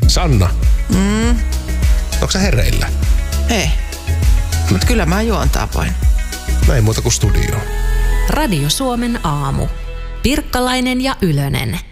Sanna. Onko sä hereillä? Ei. Mut kyllä mä juon tapoin. Näin muuta kuin studioon. Radio Suomen aamu. Pirkkalainen ja Ylönen.